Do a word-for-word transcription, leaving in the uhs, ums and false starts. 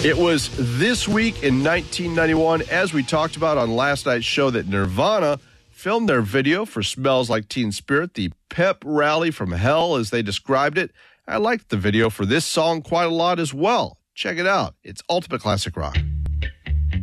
It was this week in nineteen ninety-one, as we talked about on last night's show, that Nirvana filmed their video for Smells Like Teen Spirit, the pep rally from hell, as they described it. I liked the video for this song quite a lot as well. Check it out. It's Ultimate Classic Rock.